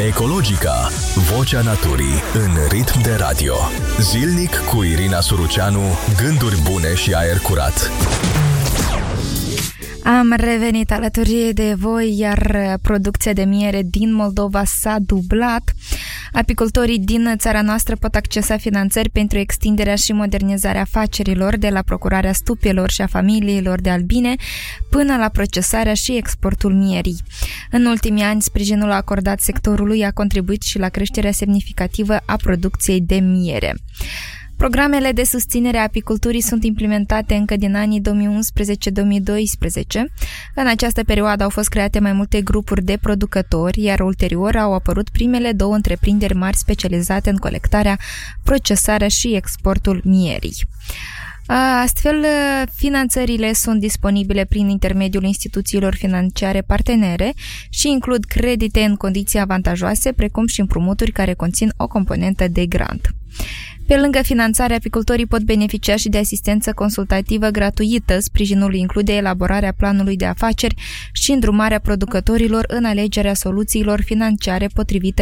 Ecologica, vocea naturii în ritm de radio. Zilnic cu Irina Suruceanu, gânduri bune și aer curat. Am revenit alături de voi, iar producția de miere din Moldova s-a dublat. Apicultorii din țara noastră pot accesa finanțări pentru extinderea și modernizarea afacerilor, de la procurarea stupelor și a familiilor de albine până la procesarea și exportul mierii. În ultimii ani, sprijinul acordat sectorului a contribuit și la creșterea semnificativă a producției de miere. Programele de susținere a apiculturii sunt implementate încă din anii 2011-2012. În această perioadă au fost create mai multe grupuri de producători, iar ulterior au apărut primele 2 întreprinderi mari specializate în colectarea, procesarea și exportul mierii. Astfel, finanțările sunt disponibile prin intermediul instituțiilor financiare partenere și includ credite în condiții avantajoase, precum și împrumuturi care conțin o componentă de grant. Pe lângă finanțare, apicultorii pot beneficia și de asistență consultativă gratuită. Sprijinul include elaborarea planului de afaceri și îndrumarea producătorilor în alegerea soluțiilor financiare potrivite